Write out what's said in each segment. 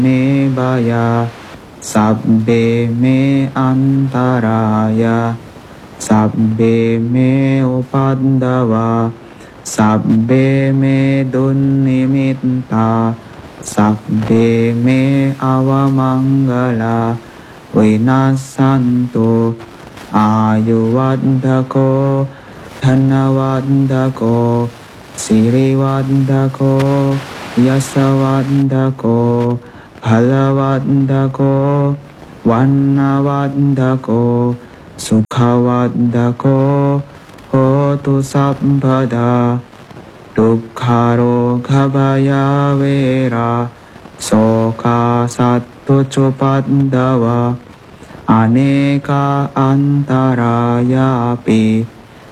nebaya, sabbe me antaraya, sabbe me upadava, sabbe me dunnimitta, sabbe me avamangala, vinasantu ayuvaddhako, dhanavaddhako, sirivaddhako, yasavaddhako, bhalavaddhako, vannavaddhako, sukhavaddhako, hotu sabbada, dukkharoga bhaya vera, soka sattuccupaddava, aneka antarayapi,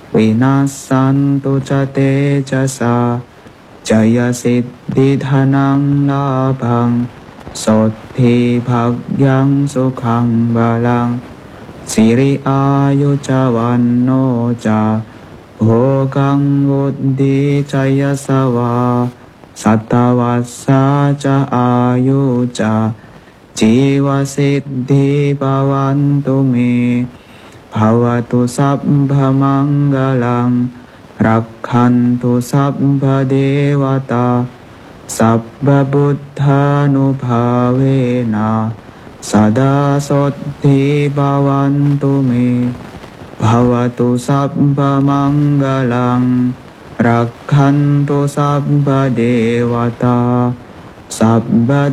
vinasantu ca tejasa, jaya siddhi dhanang labhang, soddhi bhagyang sukhang balang, siri ayu ca vanno ca, bhogang buddhi caya sava, sattavassa ca ayu ca, jiwa siddhi bhavantu me, bhavatu sabbha manggalang, rakkhantu sabbha devata, sabbha buddhanubhavena, sada soddhi bhavantu me, bhavatu sabbha manggalang, rakkhantu sabbha devata, sabbha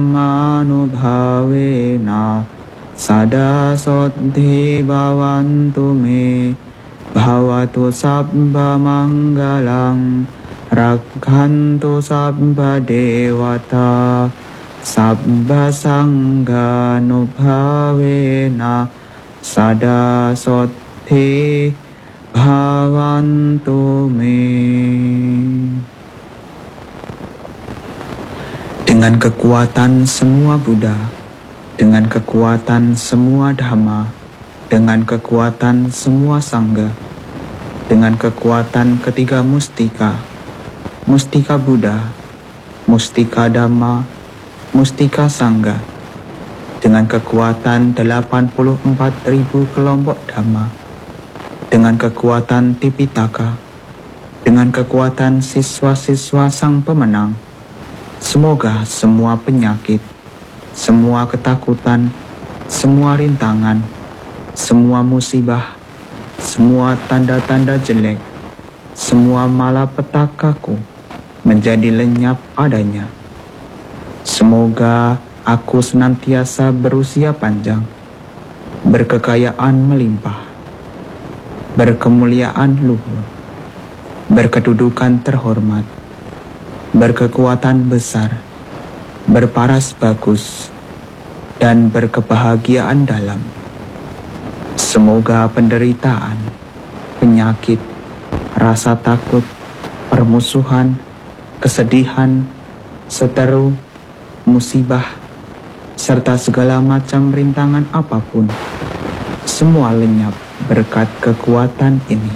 dhammanubhavena, sada soddhi bhavantu me, bhavatu sabbha manggalang, rakkhantu sabbha devata, sabbha sanghanubhavena, sada soddhi bhavantu me. Dengan kekuatan semua Buddha, dengan kekuatan semua Dhamma, dengan kekuatan semua Sangha, dengan kekuatan ketiga mustika, mustika Buddha, mustika Dhamma, mustika Sangha, dengan kekuatan 84.000 kelompok Dhamma, dengan kekuatan Tipitaka, dengan kekuatan siswa-siswa sang pemenang, semoga semua penyakit, semua ketakutan, semua rintangan, semua musibah, semua tanda-tanda jelek, semua malapetakaku menjadi lenyap adanya. Semoga aku senantiasa berusia panjang, berkekayaan melimpah, berkemuliaan luhur, berkedudukan terhormat, berkekuatan besar, berparas bagus, dan berkebahagiaan dalam. Semoga penderitaan, penyakit, rasa takut, permusuhan, kesedihan, seteru, musibah, serta segala macam rintangan apapun, semua lenyap berkat kekuatan ini.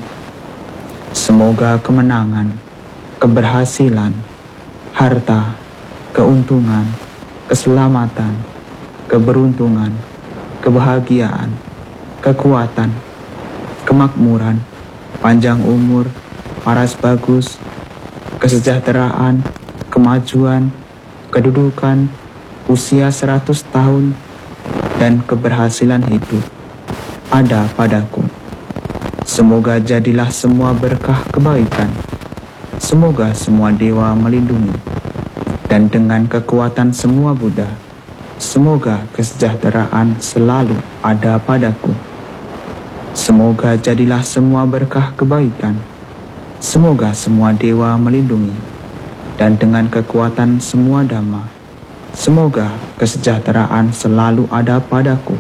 Semoga kemenangan, keberhasilan, harta, keuntungan, keselamatan, keberuntungan, kebahagiaan, kekuatan, kemakmuran, panjang umur, paras bagus, kesejahteraan, kemajuan, kedudukan, usia 100 tahun, dan keberhasilan hidup ada padaku. Semoga jadilah semua berkah kebaikan. Semoga semua dewa melindungi. Dan dengan kekuatan semua Buddha, semoga kesejahteraan selalu ada padaku. Semoga jadilah semua berkah kebaikan. Semoga semua dewa melindungi. Dan dengan kekuatan semua Dhamma, semoga kesejahteraan selalu ada padaku.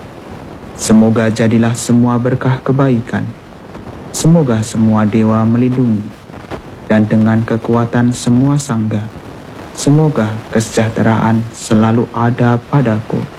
Semoga jadilah semua berkah kebaikan. Semoga semua dewa melindungi. Dan dengan kekuatan semua Sangha, semoga kesejahteraan selalu ada padaku.